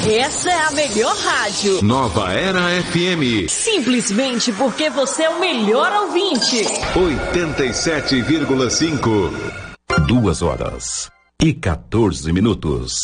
Essa é a melhor rádio. Nova Era FM. Simplesmente porque você é o melhor ouvinte. 87,5. 2 horas e 14 minutos.